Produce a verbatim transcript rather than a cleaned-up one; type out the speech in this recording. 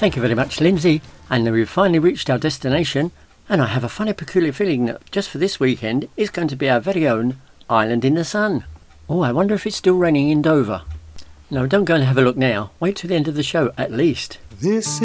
Thank you very much, Lindsay. And we've finally reached our destination, and I have a funny peculiar feeling that just for this weekend it's going to be our very own Island in the Sun. Oh, I wonder if it's still raining in Dover. No, don't go and have a look now. Wait till the end of the show at least. This